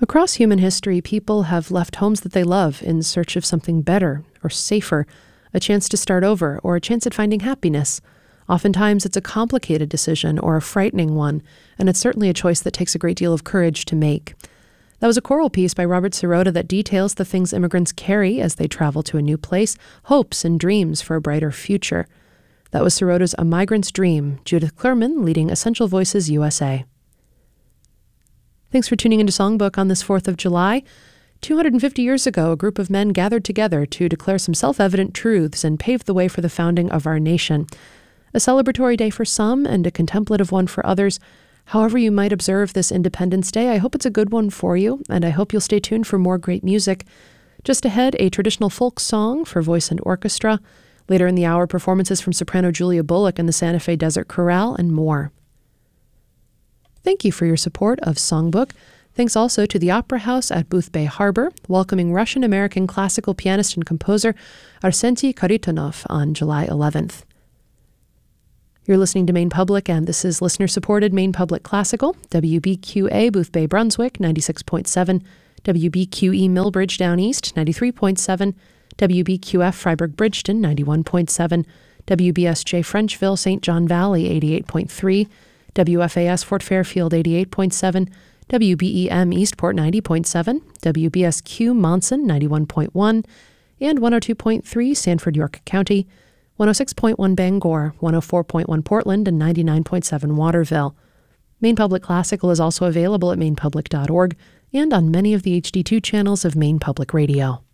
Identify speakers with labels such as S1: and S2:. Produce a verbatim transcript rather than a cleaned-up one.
S1: Across human history, people have left homes that they love in search of something better or safer, a chance to start over, or a chance at finding happiness. Oftentimes, it's a complicated decision or a frightening one, and it's certainly a choice that takes a great deal of courage to make. That was a choral piece by Robert Sirota that details the things immigrants carry as they travel to a new place, hopes and dreams for a brighter future. That was Sirota's A Migrant's Dream, Judith Klerman leading Essential Voices U S A. Thanks for tuning into Songbook on this fourth of July. two hundred fifty years ago, a group of men gathered together to declare some self-evident truths and pave the way for the founding of our nation. A celebratory day for some and a contemplative one for others. However you might observe this Independence Day, I hope it's a good one for you, and I hope you'll stay tuned for more great music. Just ahead, a traditional folk song for voice and orchestra. Later in the hour, performances from soprano Julia Bullock and the Santa Fe Desert Chorale, and more. Thank you for your support of Songbook. Thanks also to the Opera House at Boothbay Harbor, welcoming Russian-American classical pianist and composer Arsentий Kharitonov on July eleventh. You're listening to Maine Public, and this is listener-supported Maine Public Classical, W B Q A Boothbay Brunswick, ninety-six point seven, W B Q E Millbridge Down East, ninety-three point seven, W B Q F Freiburg Bridgeton, ninety-one point seven, W B S J Frenchville Saint John Valley, eighty-eight point three, W F A S Fort Fairfield, eighty-eight point seven, W B E M Eastport, ninety point seven, W B S Q Monson, ninety-one point one, and one oh two point three Sanford, York County, one oh six point one Bangor, one oh four point one Portland, and ninety-nine point seven Waterville. Maine Public Classical is also available at maine public dot org and on many of the H D two channels of Maine Public Radio.